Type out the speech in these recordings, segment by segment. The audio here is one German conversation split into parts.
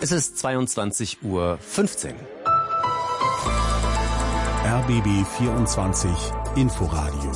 Es ist 22:15 Uhr. RBB 24 Inforadio.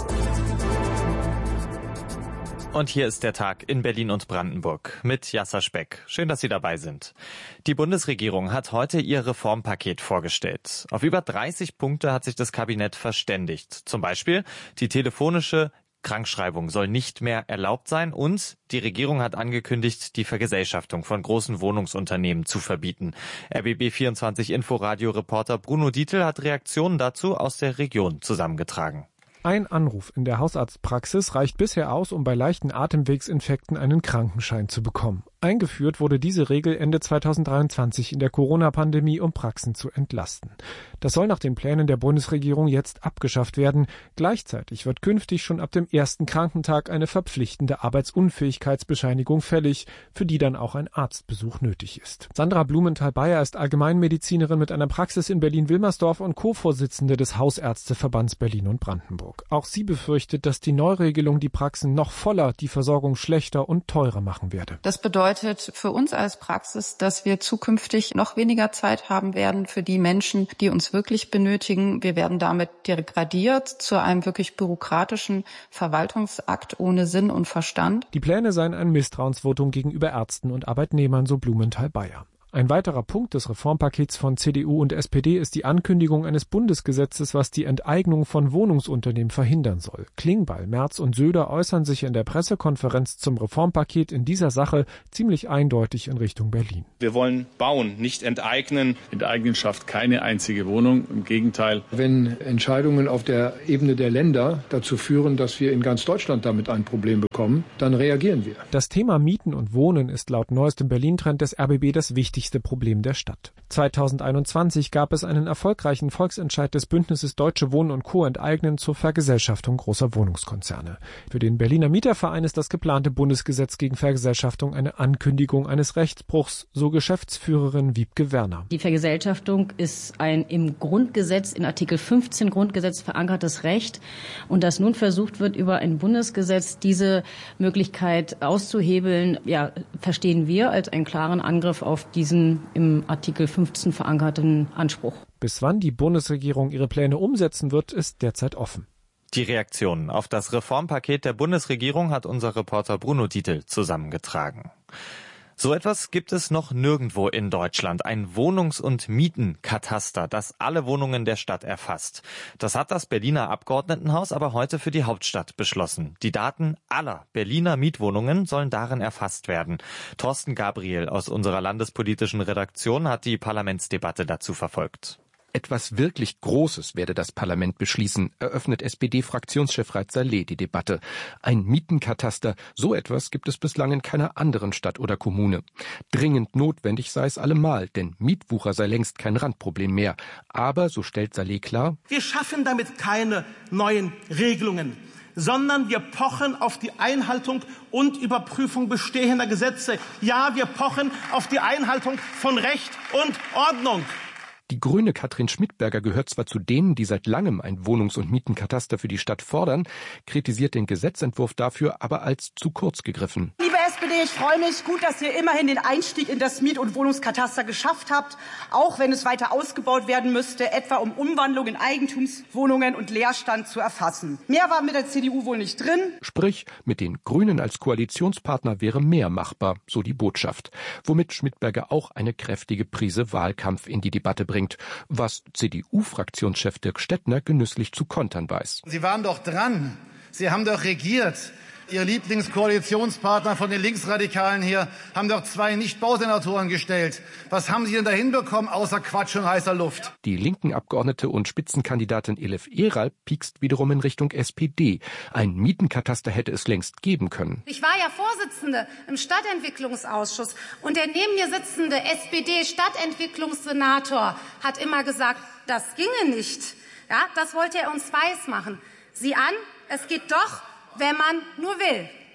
Und hier ist der Tag in Berlin und Brandenburg mit Jasser Speck. Schön, dass Sie dabei sind. Die Bundesregierung hat heute ihr Reformpaket vorgestellt. Auf über 30 Punkte hat sich das Kabinett verständigt. Zum Beispiel die telefonische Krankschreibung soll nicht mehr erlaubt sein und die Regierung hat angekündigt, die Vergesellschaftung von großen Wohnungsunternehmen zu verbieten. RBB 24 Inforadio-Reporter Bruno Dietl hat Reaktionen dazu aus der Region zusammengetragen. Ein Anruf in der Hausarztpraxis reicht bisher aus, um bei leichten Atemwegsinfekten einen Krankenschein zu bekommen. Eingeführt wurde diese Regel Ende 2023 in der Corona-Pandemie, um Praxen zu entlasten. Das soll nach den Plänen der Bundesregierung jetzt abgeschafft werden. Gleichzeitig wird künftig schon ab dem ersten Krankentag eine verpflichtende Arbeitsunfähigkeitsbescheinigung fällig, für die dann auch ein Arztbesuch nötig ist. Sandra Blumenthal-Beyer ist Allgemeinmedizinerin mit einer Praxis in Berlin-Wilmersdorf und Co-Vorsitzende des Hausärzteverbands Berlin und Brandenburg. Auch sie befürchtet, dass die Neuregelung die Praxen noch voller, die Versorgung schlechter und teurer machen werde. Das bedeutet für uns als Praxis, dass wir zukünftig noch weniger Zeit haben werden für die Menschen, die uns wirklich benötigen. Wir werden damit degradiert zu einem wirklich bürokratischen Verwaltungsakt ohne Sinn und Verstand. Die Pläne seien ein Misstrauensvotum gegenüber Ärzten und Arbeitnehmern, so Blumenthal-Beyer. Ein weiterer Punkt des Reformpakets von CDU und SPD ist die Ankündigung eines Bundesgesetzes, was die Enteignung von Wohnungsunternehmen verhindern soll. Klingbeil, Merz und Söder äußern sich in der Pressekonferenz zum Reformpaket in dieser Sache ziemlich eindeutig in Richtung Berlin. Wir wollen bauen, nicht enteignen. Enteignen schafft keine einzige Wohnung. Im Gegenteil. Wenn Entscheidungen auf der Ebene der Länder dazu führen, dass wir in ganz Deutschland damit ein Problem bekommen, dann reagieren wir. Das Thema Mieten und Wohnen ist laut neuestem Berlin-Trend des RBB das wichtigste Problem der Stadt. 2021 gab es einen erfolgreichen Volksentscheid des Bündnisses Deutsche Wohnen und Co. enteignen zur Vergesellschaftung großer Wohnungskonzerne. Für den Berliner Mieterverein ist das geplante Bundesgesetz gegen Vergesellschaftung eine Ankündigung eines Rechtsbruchs, so Geschäftsführerin Wiebke Werner. Die Vergesellschaftung ist ein im Grundgesetz, in Artikel 15 Grundgesetz verankertes Recht und dass nun versucht wird, über ein Bundesgesetz diese Möglichkeit auszuhebeln, verstehen wir als einen klaren Angriff auf diesen im Artikel 15 verankerten Anspruch. Bis wann die Bundesregierung ihre Pläne umsetzen wird, ist derzeit offen. Die Reaktionen auf das Reformpaket der Bundesregierung hat unser Reporter Bruno Dietl zusammengetragen. So etwas gibt es noch nirgendwo in Deutschland. Ein Wohnungs- und Mietenkataster, das alle Wohnungen der Stadt erfasst. Das hat das Berliner Abgeordnetenhaus aber heute für die Hauptstadt beschlossen. Die Daten aller Berliner Mietwohnungen sollen darin erfasst werden. Thorsten Gabriel aus unserer landespolitischen Redaktion hat die Parlamentsdebatte dazu verfolgt. Etwas wirklich Großes werde das Parlament beschließen, eröffnet SPD-Fraktionschef Raed Saleh die Debatte. Ein Mietenkataster, so etwas gibt es bislang in keiner anderen Stadt oder Kommune. Dringend notwendig sei es allemal, denn Mietwucher sei längst kein Randproblem mehr. Aber, so stellt Saleh klar, wir schaffen damit keine neuen Regelungen, sondern wir pochen auf die Einhaltung und Überprüfung bestehender Gesetze. Ja, wir pochen auf die Einhaltung von Recht und Ordnung. Die Grüne Katrin Schmidberger gehört zwar zu denen, die seit langem ein Wohnungs- und Mietenkataster für die Stadt fordern, kritisiert den Gesetzentwurf dafür aber als zu kurz gegriffen. Liebe SPD, ich freue mich gut, dass ihr immerhin den Einstieg in das Miet- und Wohnungskataster geschafft habt, auch wenn es weiter ausgebaut werden müsste, etwa um Umwandlung in Eigentumswohnungen und Leerstand zu erfassen. Mehr war mit der CDU wohl nicht drin. Sprich, mit den Grünen als Koalitionspartner wäre mehr machbar, so die Botschaft. Womit Schmidberger auch eine kräftige Prise Wahlkampf in die Debatte bringt, was CDU-Fraktionschef Dirk Stettner genüsslich zu kontern weiß. Sie waren doch dran. Sie haben doch regiert. Ihr Lieblingskoalitionspartner von den Linksradikalen hier haben doch 2 Nicht-Bausenatoren gestellt. Was haben Sie denn da hinbekommen, außer Quatsch und heißer Luft? Die linken Abgeordnete und Spitzenkandidatin Elif Eral piekst wiederum in Richtung SPD. Ein Mietenkataster hätte es längst geben können. Ich war ja Vorsitzende im Stadtentwicklungsausschuss und der neben mir sitzende SPD-Stadtentwicklungssenator hat immer gesagt, das ginge nicht. Ja, das wollte er uns weismachen. Sieh an, es geht doch, wenn man nur will.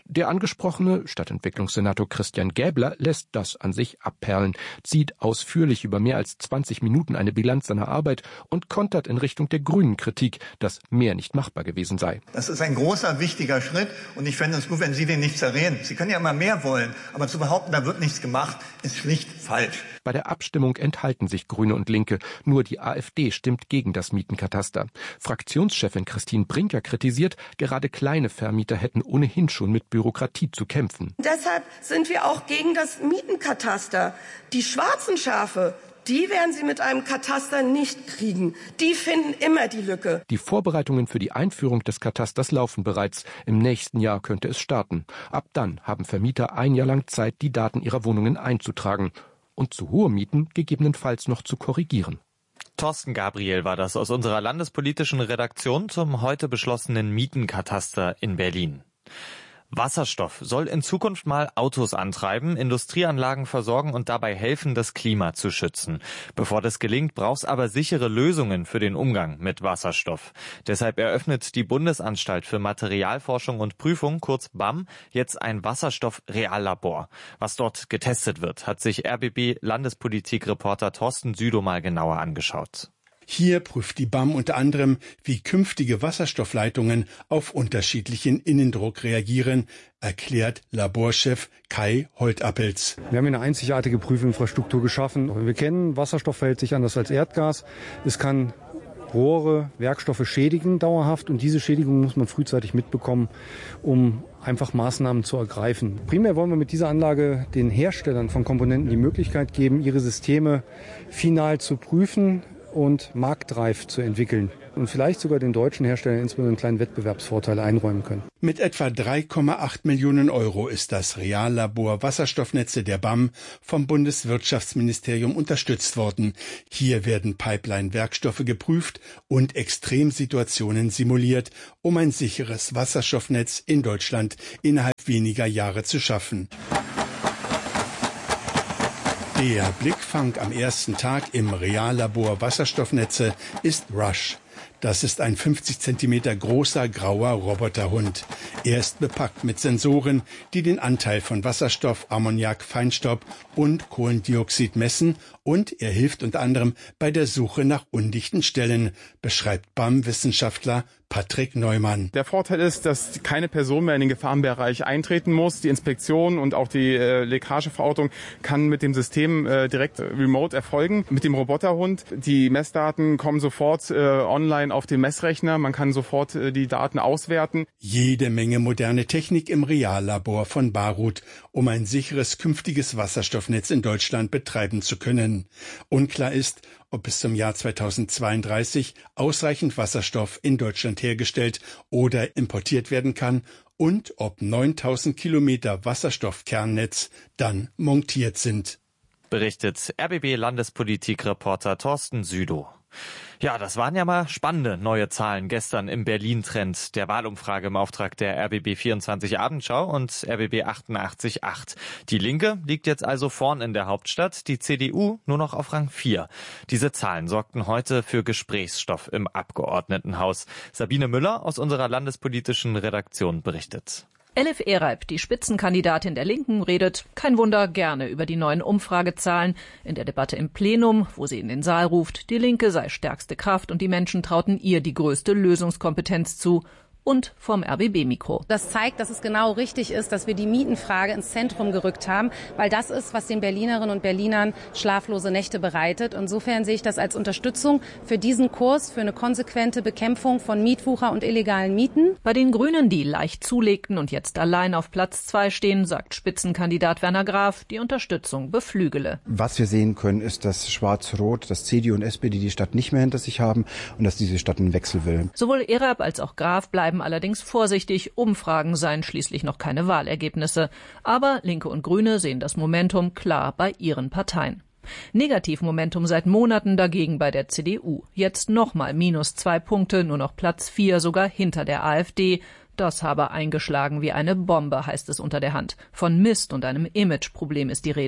Der angesprochene Stadtentwicklungssenator Christian Gäbler lässt das an sich abperlen, zieht ausführlich über mehr als 20 Minuten eine Bilanz seiner Arbeit und kontert in Richtung der Grünen Kritik, dass mehr nicht machbar gewesen sei. Das ist ein großer, wichtiger Schritt und ich fände es gut, wenn Sie den nicht zerreden. Sie können ja immer mehr wollen, aber zu behaupten, da wird nichts gemacht, ist schlicht falsch. Bei der Abstimmung enthalten sich Grüne und Linke. Nur die AfD stimmt gegen das Mietenkataster. Fraktionschefin Christine Brinker kritisiert, gerade kleine Vermieter hätten ohnehin schon mit Bürokratie zu kämpfen. Deshalb sind wir auch gegen das Mietenkataster. Die schwarzen Schafe, die werden Sie mit einem Kataster nicht kriegen. Die finden immer die Lücke. Die Vorbereitungen für die Einführung des Katasters laufen bereits. Im nächsten Jahr könnte es starten. Ab dann haben Vermieter ein Jahr lang Zeit, die Daten ihrer Wohnungen einzutragen und zu hohe Mieten gegebenenfalls noch zu korrigieren. Thorsten Gabriel war das aus unserer landespolitischen Redaktion zum heute beschlossenen Mietenkataster in Berlin. Wasserstoff soll in Zukunft mal Autos antreiben, Industrieanlagen versorgen und dabei helfen, das Klima zu schützen. Bevor das gelingt, braucht es aber sichere Lösungen für den Umgang mit Wasserstoff. Deshalb eröffnet die Bundesanstalt für Materialforschung und Prüfung, kurz BAM, jetzt ein Wasserstoff-Reallabor. Was dort getestet wird, hat sich RBB-Landespolitik-Reporter Thorsten Südow mal genauer angeschaut. Hier prüft die BAM unter anderem, wie künftige Wasserstoffleitungen auf unterschiedlichen Innendruck reagieren, erklärt Laborchef Kai Holtappels. Wir haben eine einzigartige Prüfinfrastruktur geschaffen. Wir kennen, Wasserstoff verhält sich anders als Erdgas. Es kann Rohre, Werkstoffe schädigen dauerhaft und diese Schädigung muss man frühzeitig mitbekommen, um einfach Maßnahmen zu ergreifen. Primär wollen wir mit dieser Anlage den Herstellern von Komponenten die Möglichkeit geben, ihre Systeme final zu prüfen und marktreif zu entwickeln und vielleicht sogar den deutschen Herstellern insbesondere einen kleinen Wettbewerbsvorteil einräumen können. Mit etwa 3,8 Millionen Euro ist das Reallabor Wasserstoffnetze der BAM vom Bundeswirtschaftsministerium unterstützt worden. Hier werden Pipeline-Werkstoffe geprüft und Extremsituationen simuliert, um ein sicheres Wasserstoffnetz in Deutschland innerhalb weniger Jahre zu schaffen. Der Blickfang am ersten Tag im Reallabor Wasserstoffnetze ist Rush. Das ist ein 50 Zentimeter großer grauer Roboterhund. Er ist bepackt mit Sensoren, die den Anteil von Wasserstoff, Ammoniak, Feinstaub und Kohlendioxid messen und er hilft unter anderem bei der Suche nach undichten Stellen, beschreibt BAM-Wissenschaftler Patrick Neumann. Der Vorteil ist, dass keine Person mehr in den Gefahrenbereich eintreten muss. Die Inspektion und auch die Leckageverortung kann mit dem System direkt remote erfolgen. Mit dem Roboterhund, die Messdaten kommen sofort online auf den Messrechner. Man kann sofort die Daten auswerten. Jede Menge moderne Technik im Reallabor von Barut, um ein sicheres künftiges Wasserstoffnetz in Deutschland betreiben zu können. Unklar ist, ob bis zum Jahr 2032 ausreichend Wasserstoff in Deutschland hergestellt oder importiert werden kann und ob 9000 Kilometer Wasserstoffkernnetz dann montiert sind. Berichtet RBB-Landespolitik-Reporter Thorsten Südow. Ja, das waren ja mal spannende neue Zahlen gestern im Berlin-Trend der Wahlumfrage im Auftrag der RBB 24 Abendschau und RBB 88.8. Die Linke liegt jetzt also vorn in der Hauptstadt, die CDU nur noch auf Rang 4. Diese Zahlen sorgten heute für Gesprächsstoff im Abgeordnetenhaus. Sabine Müller aus unserer landespolitischen Redaktion berichtet. Elif Ereib, die Spitzenkandidatin der Linken, redet, kein Wunder, gerne über die neuen Umfragezahlen. In der Debatte im Plenum, wo sie in den Saal ruft, die Linke sei stärkste Kraft und die Menschen trauten ihr die größte Lösungskompetenz zu. Und vom RBB-Mikro. Das zeigt, dass es genau richtig ist, dass wir die Mietenfrage ins Zentrum gerückt haben, weil das ist, was den Berlinerinnen und Berlinern schlaflose Nächte bereitet. Insofern sehe ich das als Unterstützung für diesen Kurs, für eine konsequente Bekämpfung von Mietwucher und illegalen Mieten. Bei den Grünen, die leicht zulegten und jetzt allein auf Platz 2 stehen, sagt Spitzenkandidat Werner Graf, die Unterstützung beflügele. Was wir sehen können, ist, dass Schwarz-Rot, dass CDU und SPD die Stadt nicht mehr hinter sich haben und dass diese Stadt einen Wechsel will. Sowohl Ereib als auch Graf bleiben allerdings vorsichtig. Umfragen seien schließlich noch keine Wahlergebnisse. Aber Linke und Grüne sehen das Momentum klar bei ihren Parteien. Negativmomentum seit Monaten dagegen bei der CDU. Jetzt nochmal -2 Punkte, nur noch Platz 4, sogar hinter der AfD. Das habe eingeschlagen wie eine Bombe, heißt es unter der Hand. Von Mist und einem Imageproblem ist die Rede.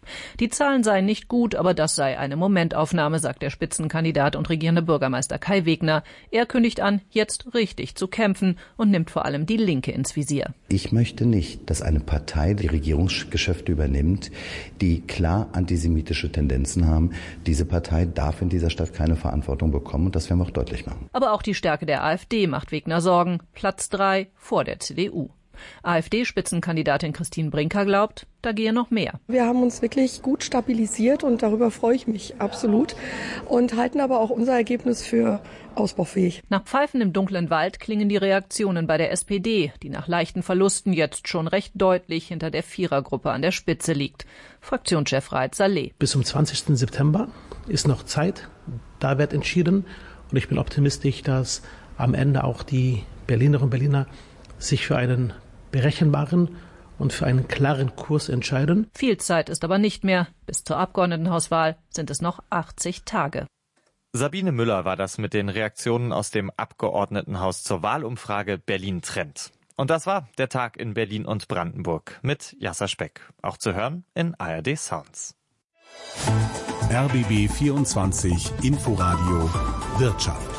Die Zahlen seien nicht gut, aber das sei eine Momentaufnahme, sagt der Spitzenkandidat und regierende Bürgermeister Kai Wegner. Er kündigt an, jetzt richtig zu kämpfen und nimmt vor allem die Linke ins Visier. Ich möchte nicht, dass eine Partei die Regierungsgeschäfte übernimmt, die klar antisemitische Tendenzen haben. Diese Partei darf in dieser Stadt keine Verantwortung bekommen und das werden wir auch deutlich machen. Aber auch die Stärke der AfD macht Wegner Sorgen. Platz 3 vor der CDU. AfD-Spitzenkandidatin Christine Brinker glaubt, da gehe noch mehr. Wir haben uns wirklich gut stabilisiert und darüber freue ich mich absolut und halten aber auch unser Ergebnis für ausbaufähig. Nach Pfeifen im dunklen Wald klingen die Reaktionen bei der SPD, die nach leichten Verlusten jetzt schon recht deutlich hinter der Vierergruppe an der Spitze liegt. Fraktionschef Raed Saleh. Bis zum 20. September ist noch Zeit, da wird entschieden und ich bin optimistisch, dass am Ende auch die Berlinerinnen und Berliner sich für einen berechenbaren und für einen klaren Kurs entscheiden. Viel Zeit ist aber nicht mehr. Bis zur Abgeordnetenhauswahl sind es noch 80 Tage. Sabine Müller war das mit den Reaktionen aus dem Abgeordnetenhaus zur Wahlumfrage Berlin Trend. Und das war der Tag in Berlin und Brandenburg mit Yasser Speck. Auch zu hören in ARD Sounds. RBB 24 Inforadio Wirtschaft.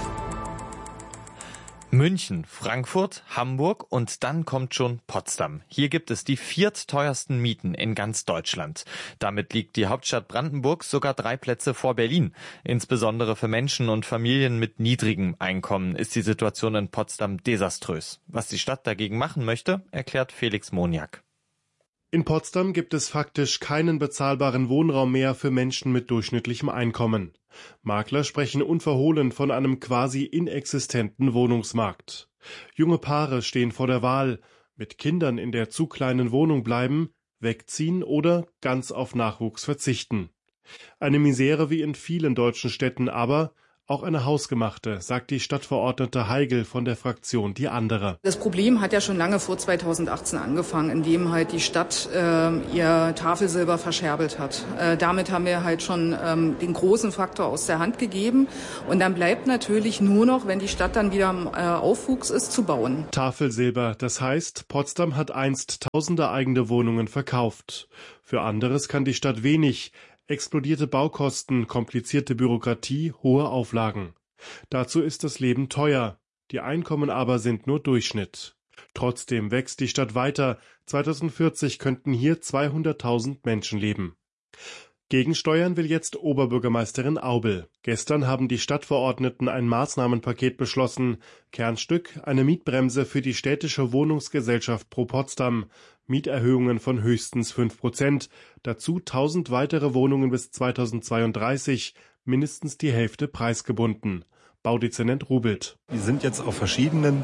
München, Frankfurt, Hamburg und dann kommt schon Potsdam. Hier gibt es die viertteuersten Mieten in ganz Deutschland. Damit liegt die Hauptstadt Brandenburg sogar 3 Plätze vor Berlin. Insbesondere für Menschen und Familien mit niedrigem Einkommen ist die Situation in Potsdam desaströs. Was die Stadt dagegen machen möchte, erklärt Felix Moniak. In Potsdam gibt es faktisch keinen bezahlbaren Wohnraum mehr für Menschen mit durchschnittlichem Einkommen. Makler sprechen unverhohlen von einem quasi inexistenten Wohnungsmarkt. Junge Paare stehen vor der Wahl, mit Kindern in der zu kleinen Wohnung bleiben, wegziehen oder ganz auf Nachwuchs verzichten. Eine Misere wie in vielen deutschen Städten, aber auch eine hausgemachte, sagt die Stadtverordnete Heigl von der Fraktion Die Andere. Das Problem hat ja schon lange vor 2018 angefangen, indem halt die Stadt ihr Tafelsilber verscherbelt hat. Damit haben wir halt schon den großen Faktor aus der Hand gegeben. Und dann bleibt natürlich nur noch, wenn die Stadt dann wieder im Aufwuchs ist, zu bauen. Tafelsilber, das heißt, Potsdam hat einst tausende eigene Wohnungen verkauft. Für anderes kann die Stadt wenig. Explodierte Baukosten, komplizierte Bürokratie, hohe Auflagen. Dazu ist das Leben teuer, die Einkommen aber sind nur Durchschnitt. Trotzdem wächst die Stadt weiter, 2040 könnten hier 200.000 Menschen leben. Gegensteuern will jetzt Oberbürgermeisterin Aubel. Gestern haben die Stadtverordneten ein Maßnahmenpaket beschlossen. Kernstück eine Mietbremse für die städtische Wohnungsgesellschaft Pro Potsdam. Mieterhöhungen von höchstens 5%, dazu 1000 weitere Wohnungen bis 2032, mindestens die Hälfte preisgebunden. Baudezernent Rubelt. Wir sind jetzt auf verschiedenen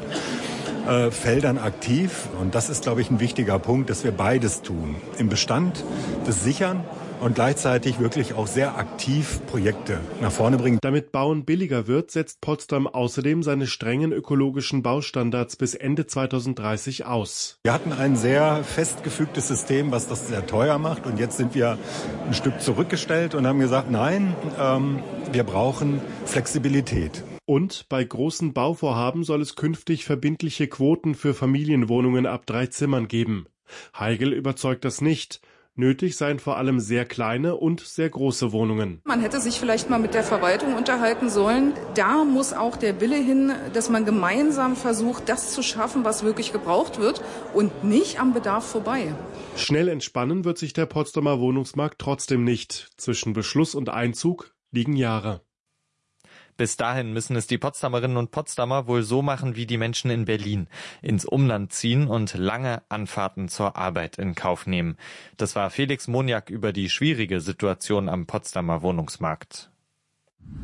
Feldern aktiv und das ist, glaube ich, ein wichtiger Punkt, dass wir beides tun. Im Bestand das Sichern und gleichzeitig wirklich auch sehr aktiv Projekte nach vorne bringen. Damit Bauen billiger wird, setzt Potsdam außerdem seine strengen ökologischen Baustandards bis Ende 2030 aus. Wir hatten ein sehr festgefügtes System, was das sehr teuer macht und jetzt sind wir ein Stück zurückgestellt und haben gesagt, nein, wir brauchen Flexibilität. Und bei großen Bauvorhaben soll es künftig verbindliche Quoten für Familienwohnungen ab 3 Zimmern geben. Heigl überzeugt das nicht. Nötig seien vor allem sehr kleine und sehr große Wohnungen. Man hätte sich vielleicht mal mit der Verwaltung unterhalten sollen. Da muss auch der Wille hin, dass man gemeinsam versucht, das zu schaffen, was wirklich gebraucht wird und nicht am Bedarf vorbei. Schnell entspannen wird sich der Potsdamer Wohnungsmarkt trotzdem nicht. Zwischen Beschluss und Einzug liegen Jahre. Bis dahin müssen es die Potsdamerinnen und Potsdamer wohl so machen wie die Menschen in Berlin, ins Umland ziehen und lange Anfahrten zur Arbeit in Kauf nehmen. Das war Felix Moniak über die schwierige Situation am Potsdamer Wohnungsmarkt.